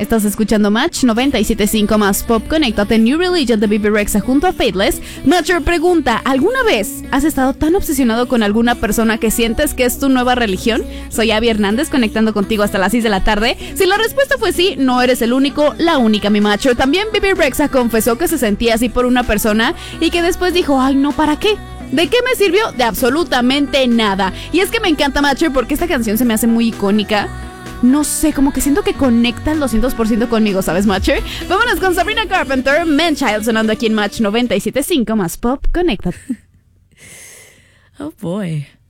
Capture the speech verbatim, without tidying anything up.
Estás escuchando Match noventa y siete punto cinco más Pop. Conéctate en New Religion de B B Rexha junto a Faithless. Matcher pregunta, ¿alguna vez has estado tan obsesionado con alguna persona que sientes que es tu nueva religión? Soy Abby Hernández, conectando contigo hasta las seis de la tarde. Si la respuesta fue sí, no eres el único, la única, mi Matcher. También B B Rexha confesó que se sentía así por una persona y que después dijo, ay no, ¿para qué? ¿De qué me sirvió? De absolutamente nada. Y es que me encanta Matcher porque esta canción se me hace muy icónica. No sé, como que siento que conecta al doscientos por ciento conmigo, ¿sabes, Matcher? Vámonos con Sabrina Carpenter, Man-Child, sonando aquí en Match noventa y siete punto cinco más Pop. Conéctate. Oh boy.